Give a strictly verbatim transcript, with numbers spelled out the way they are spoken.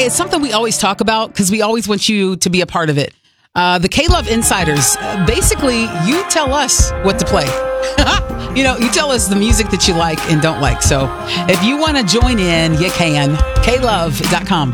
it's something we always talk about because we always want you to be a part of it. Uh, the K-Love Insiders, uh, basically, you tell us what to play. You know, you tell us the music that you like and don't like. So if you want to join in, you can. K love dot com.